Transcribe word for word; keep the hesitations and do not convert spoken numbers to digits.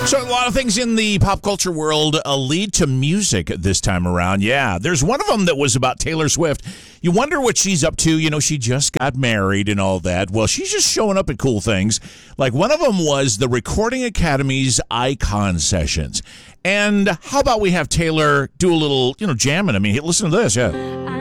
So a lot of things in the pop culture world uh, lead to music this time around. Yeah, there's one of them that was about Taylor Swift. You wonder what she's up to. You know, she just got married and all that. Well, she's just showing up at cool things. Like one of them was the Recording Academy's Icon Sessions. And how about we have Taylor do a little, you know, jamming? I mean, listen to this. Yeah.